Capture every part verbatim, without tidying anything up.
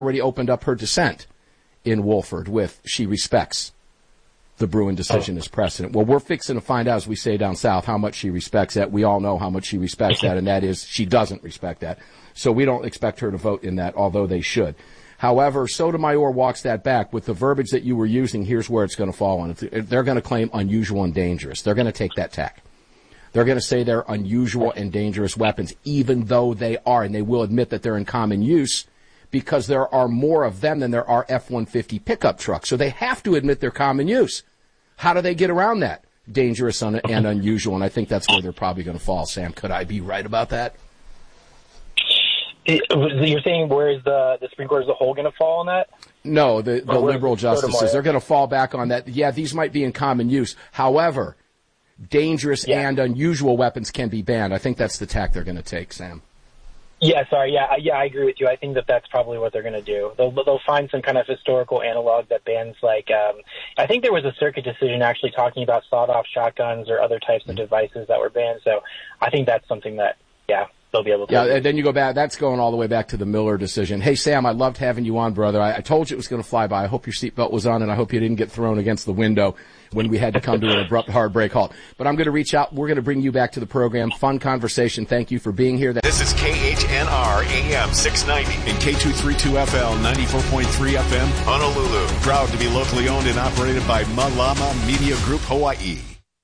already opened up her dissent in Wolford with she respects the Bruen decision as precedent. Well, we're fixing to find out, as we say down south, how much she respects that. We all know how much she respects that, and that is she doesn't respect that. So we don't expect her to vote in that, although they should. However, Sotomayor walks that back. With the verbiage that you were using, here's where it's going to fall on. If they're going to claim unusual and dangerous, they're going to take that tack. They're going to say they're unusual and dangerous weapons, even though they are, and they will admit that they're in common use, because there are more of them than there are F one fifty pickup trucks. So they have to admit they're common use. How do they get around that? Dangerous and unusual, and I think that's where they're probably going to fall. Sam, could I be right about that? You're saying where is the, the Supreme Court as a whole going to fall on that? No, the, the liberal justices. Sotomayor? They're going to fall back on that. Yeah, these might be in common use. However, dangerous yeah. and unusual weapons can be banned. I think that's the tack they're going to take, Sam. Yeah, sorry. Yeah, yeah, I agree with you. I think that that's probably what they're going to do. They'll they'll find some kind of historical analog that bans, like, um, I think there was a circuit decision actually talking about sawed-off shotguns or other types of devices that were banned. So I think that's something that, yeah, they'll be able to. Yeah, do. And then you go back. That's going all the way back to the Miller decision. Hey, Sam, I loved having you on, brother. I, I told you it was going to fly by. I hope your seatbelt was on, and I hope you didn't get thrown against the window when we had to come to an abrupt, hard break halt. But I'm going to reach out. We're going to bring you back to the program. Fun conversation. Thank you for being here. This is K H N R A M six ninety and K two thirty-two F L ninety-four point three F M. Honolulu. Proud to be locally owned and operated by Malama Media Group Hawaii.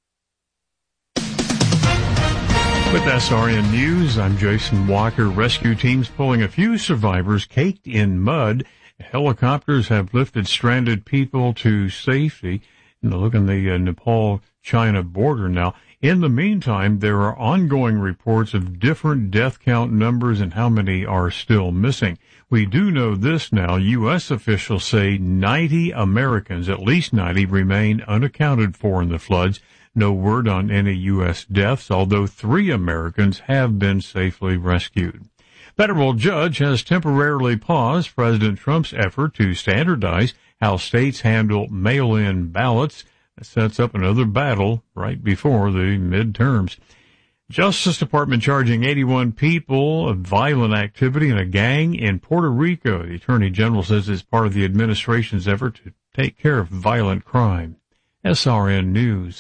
With S R N News, I'm Jason Walker. Rescue teams pulling a few survivors caked in mud. Helicopters have lifted stranded people to safety. And look on the uh, Nepal-China border now. In the meantime, there are ongoing reports of different death count numbers and how many are still missing. We do know this now. U S officials say ninety Americans, at least ninety, remain unaccounted for in the floods. No word on any U S deaths, although three Americans have been safely rescued. Federal judge has temporarily paused President Trump's effort to standardize how states handle mail-in ballots. That sets up another battle right before the midterms. Justice Department charging eighty-one people of violent activity in a gang in Puerto Rico. The Attorney General says it's part of the administration's effort to take care of violent crime. S R N News.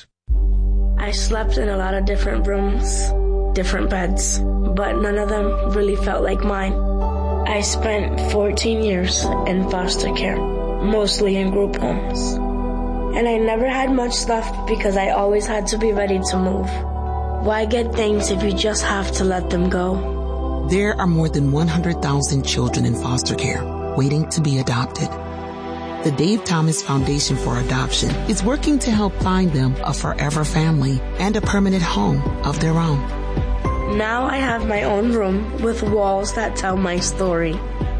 I slept in a lot of different rooms, different beds, but none of them really felt like mine. I spent fourteen years in foster care, mostly in group homes. And I never had much left because I always had to be ready to move. Why get things if you just have to let them go? There are more than one hundred thousand children in foster care waiting to be adopted. The Dave Thomas Foundation for Adoption is working to help find them a forever family and a permanent home of their own. Now I have my own room with walls that tell my story.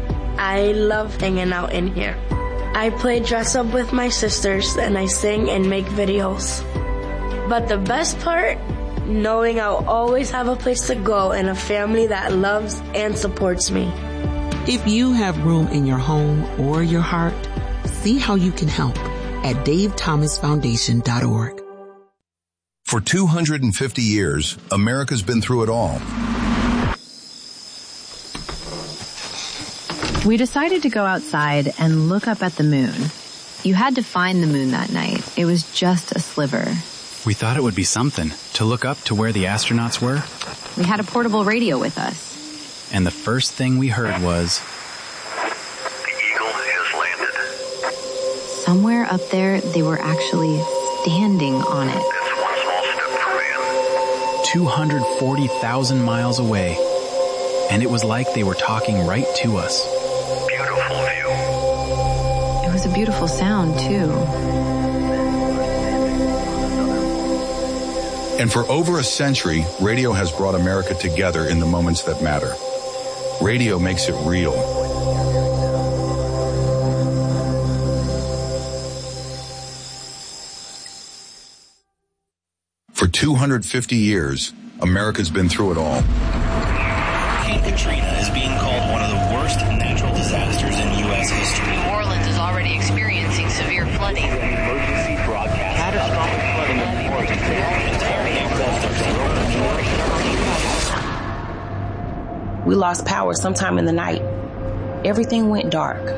I love hanging out in here. I play dress up with my sisters and I sing and make videos. But the best part, knowing I'll always have a place to go and a family that loves and supports me. If you have room in your home or your heart, see how you can help at dave thomas foundation dot org. For two hundred fifty years, America's been through it all. We decided to go outside and look up at the moon. You had to find the moon that night. It was just a sliver. We thought it would be something to look up to where the astronauts were. We had a portable radio with us. And the first thing we heard was... The Eagle has landed. Somewhere up there, they were actually standing on it. That's one small step for man. two hundred forty thousand miles away. And it was like they were talking right to us. Beautiful view. It was a beautiful sound, too. And for over a century, radio has brought America together in the moments that matter. Radio makes it real. For two hundred fifty years, America's been through it all. Hurricane Katrina is being called one of the worst natural disasters in U S history. New Orleans is already experiencing severe flooding. Emergency broadcast. Catastrophic flooding in the north. We lost power sometime in the night. everything went dark.